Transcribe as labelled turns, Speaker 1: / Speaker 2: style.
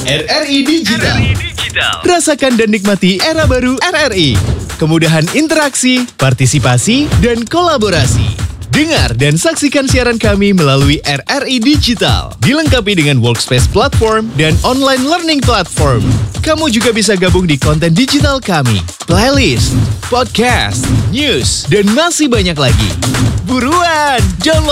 Speaker 1: RRI Digital. Rasakan dan nikmati era baru RRI. Kemudahan interaksi, partisipasi, dan kolaborasi. Dengar dan saksikan siaran kami melalui RRI Digital. Dilengkapi dengan workspace platform dan online learning platform. Kamu juga bisa gabung di konten digital kami, playlist, podcast, news, dan masih banyak lagi. Buruan, download